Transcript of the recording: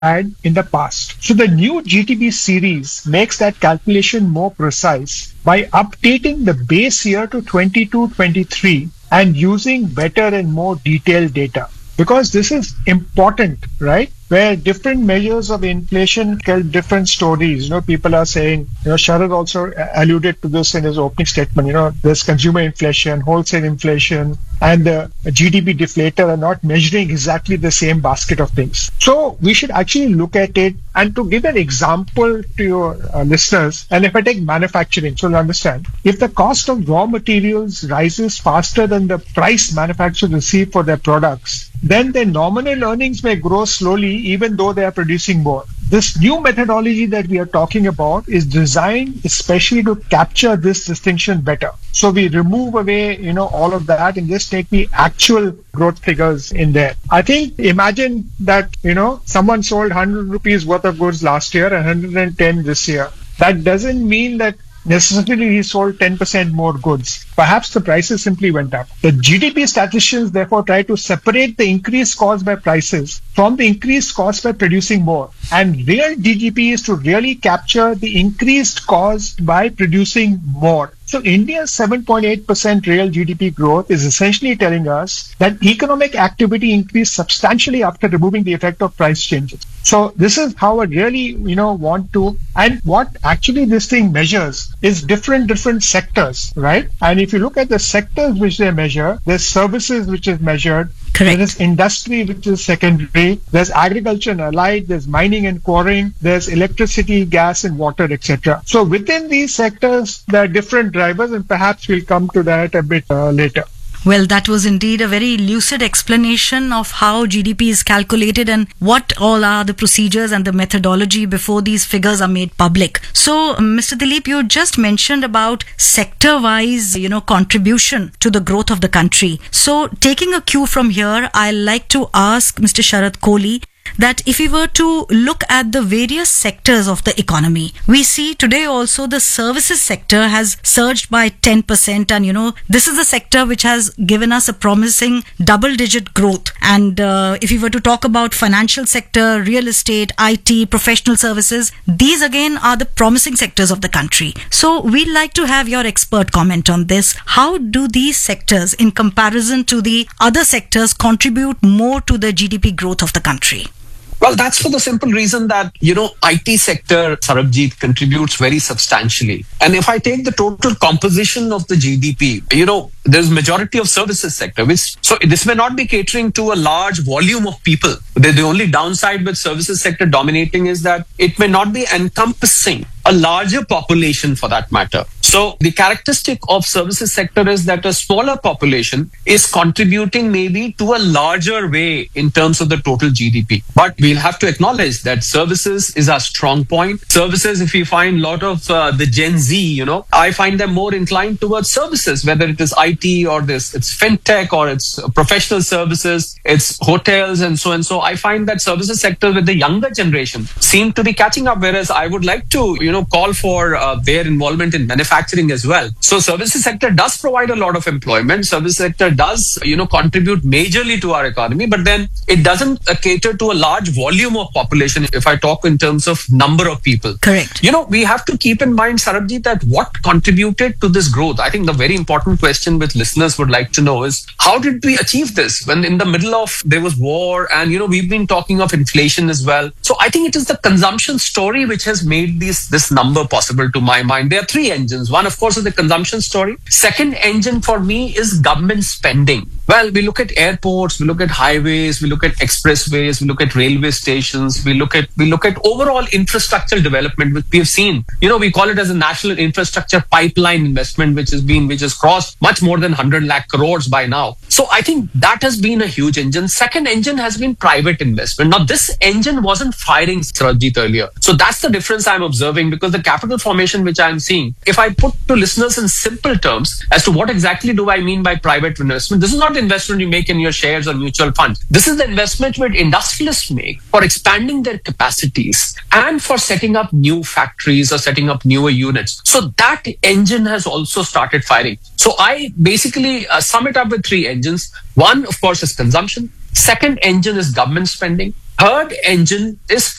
had in the past. So the new GTB series makes that calculation more precise by updating the base year to 22-23 and using better and more detailed data. Because this is important, right? Where different measures of inflation tell different stories. People are saying, Sharad also alluded to this in his opening statement, there's consumer inflation, wholesale inflation, and the GDP deflator are not measuring exactly the same basket of things. So we should actually look at it. And to give an example to your listeners, and if I take manufacturing, so you'll understand, if the cost of raw materials rises faster than the price manufacturers receive for their products, then their nominal earnings may grow slowly even though they are producing more. This new methodology that we are talking about is designed especially to capture this distinction better. So we remove away, all of that and just take the actual growth figures in there. I think imagine that, someone sold 100 rupees worth of goods last year and 110 this year. That doesn't mean that necessarily he sold 10% more goods. Perhaps the prices simply went up. The GDP statisticians therefore try to separate the increase caused by prices from the increase caused by producing more. And real GDP is to really capture the increased caused by producing more. So India's 7.8% real GDP growth is essentially telling us that economic activity increased substantially after removing the effect of price changes. So this is how I really, want to, and what actually this thing measures is different sectors, right? And if you look at the sectors which they measure, there's services which is measured. Correct. There is industry, which is secondary. There's agriculture and allied. There's mining and quarrying. There's electricity, gas and water, etc. So within these sectors, there are different drivers, and perhaps we'll come to that a bit later. Well, that was indeed a very lucid explanation of how GDP is calculated and what all are the procedures and the methodology before these figures are made public. So, Mr. Dilip, you just mentioned about sector-wise, contribution to the growth of the country. So, taking a cue from here, I'd like to ask Mr. Sharad Kohli that if we were to look at the various sectors of the economy, we see today also the services sector has surged by 10%, and this is a sector which has given us a promising double-digit growth. And if we were to talk about financial sector, real estate, IT, professional services, these again are the promising sectors of the country. So we'd like to have your expert comment on this. How do these sectors, in comparison to the other sectors, contribute more to the GDP growth of the country? Well, that's for the simple reason that, IT sector, Sarabjit, contributes very substantially. And if I take the total composition of the GDP, there's majority of services sector, so this may not be catering to a large volume of people. The only downside with services sector dominating is that it may not be encompassing a larger population for that matter. So the characteristic of services sector is that a smaller population is contributing maybe to a larger way in terms of the total GDP. But we'll have to acknowledge that services is our strong point. Services, if we find a lot of the Gen Z, I find them more inclined towards services, whether it is IT or it's fintech or it's professional services, it's hotels and so and so. I find that services sector with the younger generation seem to be catching up, whereas I would like to, call for their involvement in manufacturing as well. So services sector does provide a lot of employment. Service sector does, contribute majorly to our economy, but then it doesn't cater to a large volume of population if I talk in terms of number of people. Correct. We have to keep in mind, Sarabjit, that what contributed to this growth. I think the very important question which listeners would like to know is how did we achieve this when in the middle of there was war and, we've been talking of inflation as well. So I think it is the consumption story which has made this number possible to my mind. There are three engines. One, of course, is the consumption story. Second engine for me is government spending. Well, we look at airports, we look at highways, we look at expressways, we look at railway stations, we look at overall infrastructure development, which we have seen. We call it as a national infrastructure pipeline investment, which has crossed much more than 100 lakh crores by now. So I think that has been a huge engine. Second engine has been private investment. Now, this engine wasn't firing, Sarabjit, earlier. So that's the difference I'm observing, because the capital formation which I'm seeing, if I put to listeners in simple terms as to what exactly do I mean by private investment, this is not investment you make in your shares or mutual funds. This is the investment which industrialists make for expanding their capacities and for setting up new factories or setting up newer units. So that engine has also started firing. So I basically sum it up with three engines. One, of course, is consumption. Second engine is government spending. third engine is